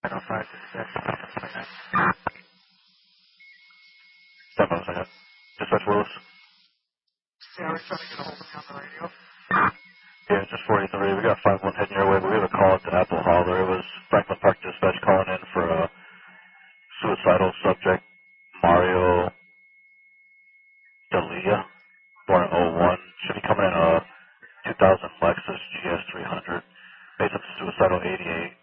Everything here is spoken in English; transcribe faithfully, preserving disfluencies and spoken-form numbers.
nine oh five six. Step on a second. Dispatch Willis. Yeah, I was trying to get a hold of me on the radio. Yeah, just forty-three. We got five one heading your way, but we have a call at the Apple Holler. It was Franklin Park Dispatch calling in for a suicidal subject, Mario Delia, born in oh one. Should be coming in a two thousand Lexus G S three hundred. Based on suicidal eighty-eight.